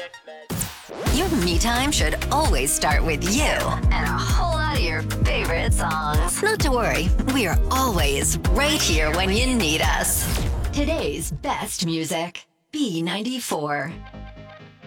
Your me time should always start with you and a whole lot of your favorite songs. Not to worry, we are always right here when you need us. Today's best music, B94.